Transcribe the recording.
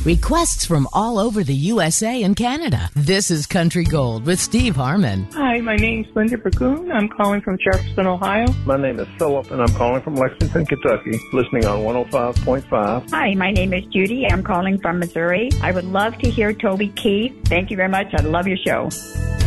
Requests from all over the USA and Canada. This is Country Gold with Steve Harmon. Hi, my name's Linda Burgoon. I'm calling from Jefferson, Ohio. My name is Philip, and I'm calling from Lexington, Kentucky, listening on 105.5. Hi, my name is Judy. I'm calling from Missouri. I would love to hear Toby Keith. Thank you very much. I love your show.